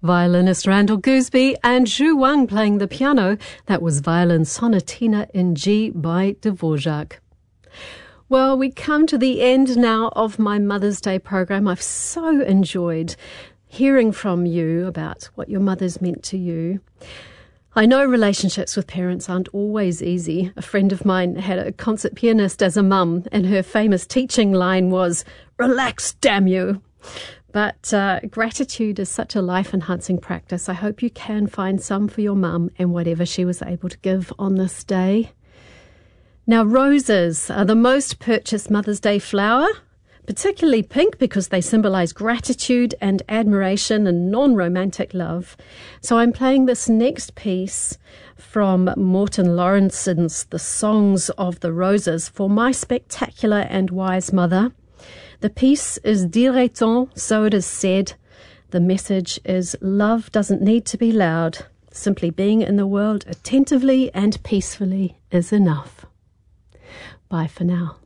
Violinist Randall Gooseby and Zhu Wang playing the piano. That was Violin Sonatina in G by Dvorak. Well, we come to the end now of my Mother's Day program. I've so enjoyed hearing from you about what your mother's meant to you. I know relationships with parents aren't always easy. A friend of mine had a concert pianist as a mum, and her famous teaching line was, "Relax, damn you." But gratitude is such a life-enhancing practice. I hope you can find some for your mum and whatever she was able to give on this day. Now, roses are the most purchased Mother's Day flower, particularly pink because they symbolise gratitude and admiration and non-romantic love. So I'm playing this next piece from Morten Lawrenson's The Songs of the Roses for my spectacular and wise mother. The piece is Dirait-on, so it is said. The message is love doesn't need to be loud. Simply being in the world attentively and peacefully is enough. Bye for now.